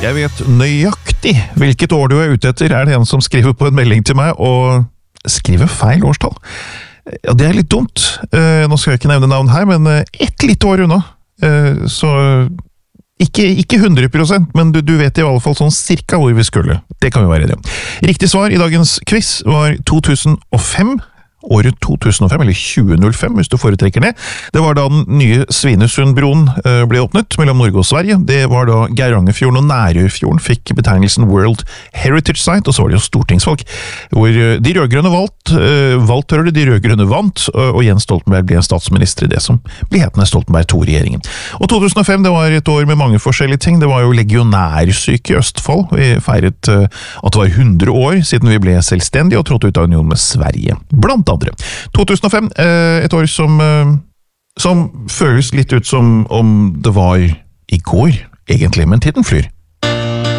Jeg vet nøyaktig hvilket år du er ute etter, er det en som skriver på en melding til meg, og skriver feil årstall. Ja, det er litt dumt. Nå skal jeg ikke nevne navn her, men ett litt år unna. Så ikke 100%, men du vet i alle fall sånn cirka hvor vi skulle. Det kan vi være det. Riktig svar i dagens quiz var 2005. Året 2005, eller 2005 hvis du foretrekker det. Det var da den nye Svinesundbroen ble åpnet mellom Norge og Sverige. Det var da Geirangerfjorden og Nærøyfjorden fikk betegnelsen World Heritage Site, og så var det jo stortingsvalg, hvor de rødgrønne de rødgrønne vant, og Jens Stoltenberg ble statsminister i det som ble hetende Stoltenberg II-regjeringen. Og 2005, det var et år med mange forskjellige ting. Det var jo legionærsyke i Østfold. Vi feiret at det var 100 år siden vi ble selvstendige og trådte ut av union med Sverige. Blant andre. 2005, et år som føles litt ut som om det var i går, egentlig, men tiden flyr.